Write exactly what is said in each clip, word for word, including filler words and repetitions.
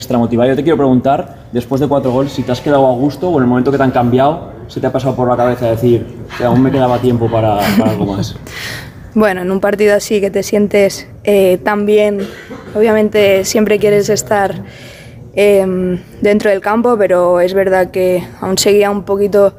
extra motivado. Yo te quiero preguntar, después de cuatro goles, si te has quedado a gusto o en el momento que te han cambiado, se te ha pasado por la cabeza decir que aún me quedaba tiempo para, para algo más. Bueno, en un partido así que te sientes eh, tan bien, obviamente siempre quieres estar eh, dentro del campo, pero es verdad que aún seguía un poquito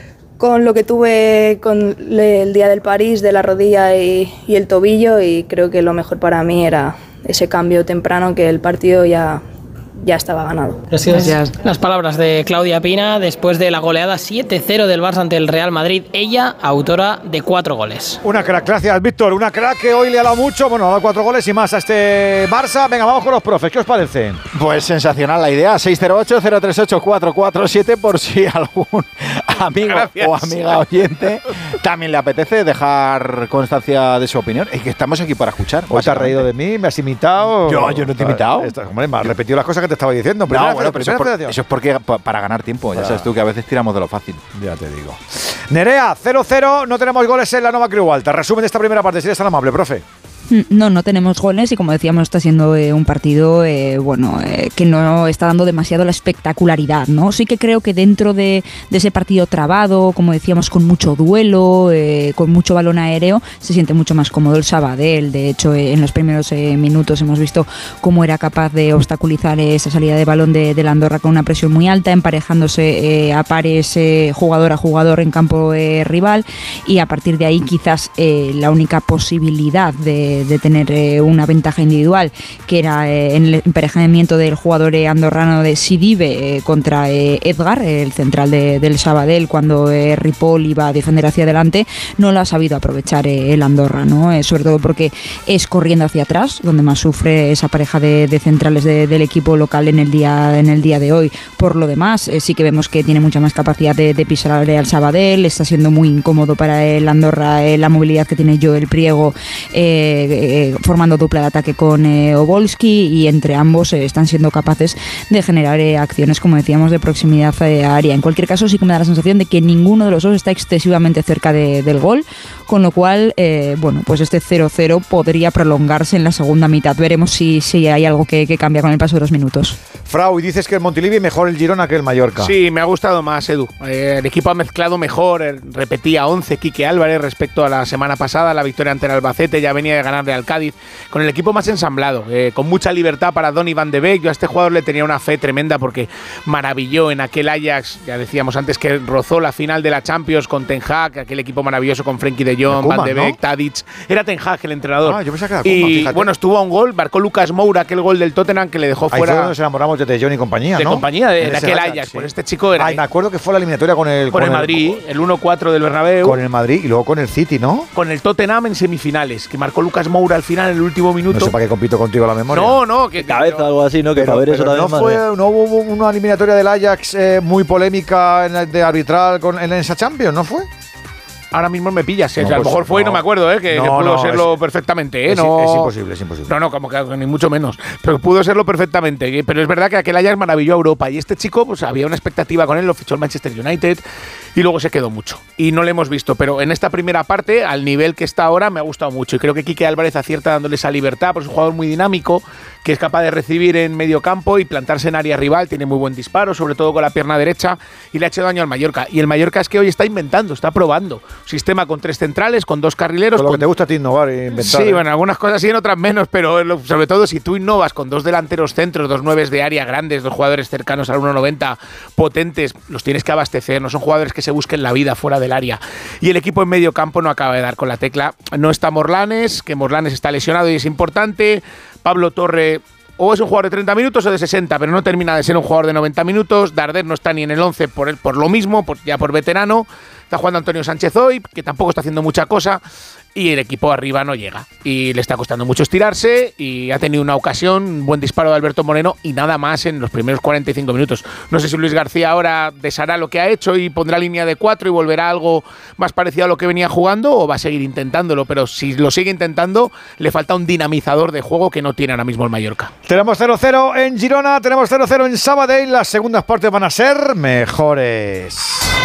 con lo que tuve con el día del París, de la rodilla y, y el tobillo, y creo que lo mejor para mí era ese cambio temprano, que el partido ya... ya estaba ganado. Gracias. Gracias. Las palabras de Claudia Pina después de la goleada siete cero del Barça ante el Real Madrid. Ella, autora de cuatro goles. Una crack, gracias Víctor. Una crack que hoy le ha dado mucho. Bueno, ha dado cuatro goles y más a este Barça. Venga, vamos con los profes. ¿Qué os parece? Pues sensacional la idea. seis cero ocho, cero tres ocho, cuatro cuatro siete por si algún amigo gracias. o amiga oyente también le apetece dejar constancia de su opinión. Es que estamos aquí para escuchar. ¿O te has reído de mí? ¿Me has imitado? Yo, yo no te he imitado. Esta, hombre, me has repetido las cosas que te estaba diciendo. No, bueno, pero eso es, por, eso es porque para ganar tiempo. Ya, ya sabes tú que a veces tiramos de lo fácil. Ya te digo. Nerea, cero cero, no tenemos goles en la Nova Creu Alta. Resumen de esta primera parte, si eres tan amable, profe. No, no tenemos goles y como decíamos está siendo eh, un partido eh, bueno eh, que no está dando demasiado la espectacularidad, ¿no? Sí que creo que dentro de, de ese partido trabado, como decíamos, con mucho duelo, eh, con mucho balón aéreo, se siente mucho más cómodo el Sabadell. De hecho, eh, en los primeros eh, minutos hemos visto cómo era capaz de obstaculizar esa salida de balón de, de la Andorra con una presión muy alta, emparejándose eh, a pares eh, jugador a jugador en campo eh, rival, y a partir de ahí quizás eh, la única posibilidad de de tener eh, una ventaja individual, que era eh, en el emparejamiento del jugador eh, andorrano de Sidibe eh, contra eh, Edgar, el central de, del Sabadell, cuando eh, Ripoll iba a defender hacia adelante, no lo ha sabido aprovechar eh, el Andorra, ¿no? Eh, sobre todo porque es corriendo hacia atrás donde más sufre esa pareja de, de centrales de, del equipo local en el día en el día de hoy. Por lo demás, eh, sí que vemos que tiene mucha más capacidad de, de pisar al Sabadell. Está siendo muy incómodo para el Andorra eh, la movilidad que tiene Joel Priego, eh, Eh, formando dupla de ataque con eh, Obolski, y entre ambos eh, están siendo capaces de generar eh, acciones, como decíamos, de proximidad eh, a área. En cualquier caso, sí que me da la sensación de que ninguno de los dos está excesivamente cerca de, del gol, con lo cual, eh, bueno, pues este cero cero podría prolongarse en la segunda mitad. Veremos si, si hay algo que, que cambia con el paso de los minutos. Frau, y dices que el Montilivi mejor el Girona que el Mallorca. Sí, me ha gustado más, Edu. Eh, el equipo ha mezclado mejor, eh, repetía once Quique Álvarez respecto a la semana pasada, la victoria ante el Albacete, ya venía de ganarle al Cádiz, con el equipo más ensamblado, eh, con mucha libertad para Donny van de Beek. Yo a este jugador le tenía una fe tremenda porque maravilló en aquel Ajax, ya decíamos antes que rozó la final de la Champions con Ten Hag, aquel equipo maravilloso con Frenkie de Jong, Van de Beek, ¿no? Tadic. Era Ten Hag el entrenador. Ah, yo pensaba que era Koeman, y fíjate. Bueno, estuvo a un gol, marcó Lucas Moura, aquel gol del Tottenham que le dejó Ahí fuera. Ahí fue donde nos enamoramos de De Jong y compañía, de ¿no? compañía, de, de aquel Ajax, Ajax. sí. Por este chico era. Ay, me acuerdo que fue la eliminatoria con el, con, con el Madrid, el, el uno cuatro del Bernabéu. Con el Madrid y luego con el City, ¿no? Con el Tottenham en semifinales, que marcó Lucas Moura al final en el último minuto. No sé para qué compito contigo la memoria. No, no, que cabeza no, algo así, ¿no? Que pero, para ver eso pero también. no fue, no hubo una eliminatoria del Ajax eh, muy polémica en el de arbitral con, en esa Champions, ¿no fue? Ahora mismo me pillas, ¿eh? No, o sea, a lo pues, mejor fue y no. no me acuerdo, ¿eh? Que, No, que pudo no, serlo es, perfectamente, ¿eh? Es, no, es imposible, es imposible. No, no, como que ni mucho menos. Pero pudo serlo perfectamente. Pero es verdad que aquel Ajax maravilló a Europa y este chico, pues había una expectativa con él, lo fichó el Manchester United y luego se quedó mucho. Y no le hemos visto. Pero en esta primera parte, al nivel que está ahora, me ha gustado mucho. Y creo que Quique Álvarez acierta dándole esa libertad, porque es un jugador muy dinámico, que es capaz de recibir en medio campo y plantarse en área rival. Tiene muy buen disparo, sobre todo con la pierna derecha, y le ha hecho daño al Mallorca. Y el Mallorca es que hoy está inventando, está probando. Sistema con tres centrales, con dos carrileros. Con lo con... que te gusta a ti innovar e inventar. Sí, ¿eh? bueno, algunas cosas sí, en otras menos, pero sobre todo si tú innovas con dos delanteros centros, dos nueves de área grandes, dos jugadores cercanos al uno noventa, potentes, los tienes que abastecer, no son jugadores que se busquen la vida fuera del área. Y el equipo en medio campo no acaba de dar con la tecla. No está Morlanes, que Morlanes está lesionado y es importante. Pablo Torre o es un jugador de treinta minutos o de sesenta, pero no termina de ser un jugador de noventa minutos. Darder no está ni en el once por, el, por lo mismo, por, ya por veterano. Está jugando Antonio Sánchez hoy, que tampoco está haciendo mucha cosa. Y el equipo arriba no llega. Y le está costando mucho estirarse. Y ha tenido una ocasión, un buen disparo de Alberto Moreno y nada más en los primeros cuarenta y cinco minutos. No sé si Luis García ahora deshará lo que ha hecho y pondrá línea de cuatro y volverá a algo más parecido a lo que venía jugando, o va a seguir intentándolo. Pero si lo sigue intentando, le falta un dinamizador de juego que no tiene ahora mismo el Mallorca. Tenemos cero cero en Girona, tenemos cero cero en Sabadell. Las segundas partes van a ser mejores.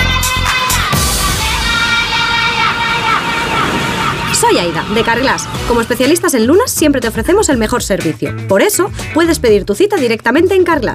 Soy Aida, de Carglass. Como especialistas en lunas, siempre te ofrecemos el mejor servicio. Por eso, puedes pedir tu cita directamente en Carglass.